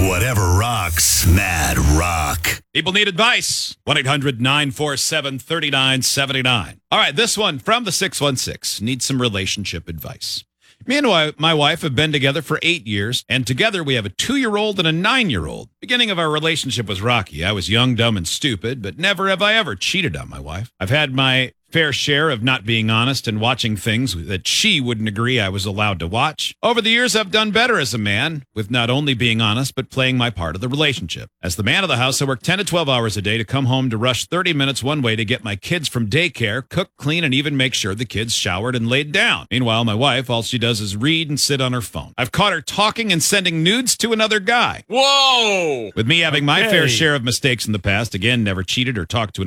Whatever rocks, Mad Rock. People need advice. 1-800-947-3979. All right, this one from the 616 needs some relationship advice. Me and my wife have been together for 8 years, and together we have a 2-year-old and a 9-year-old. Beginning of our relationship was rocky. I was young, dumb, and stupid, but never have I ever cheated on my wife. I've had my fair share of not being honest and watching things that she wouldn't agree I was allowed to watch. Over the years, I've done better as a man, with not only being honest, but playing my part of the relationship. As the man of the house, I work 10 to 12 hours a day to come home to rush 30 minutes one way to get my kids from daycare, cook, clean, and even make sure the kids showered and laid down. Meanwhile, my wife, all she does is read and sit on her phone. I've caught her talking and sending nudes to another guy. Whoa! With me having my fair share of mistakes in the past, again, never cheated or talked to